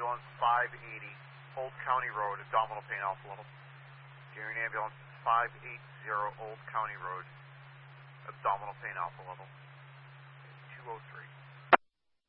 Ambulance 580, Old County Road, abdominal pain alpha level. Gearing Ambulance 580, Old County Road, abdominal pain alpha level. 203.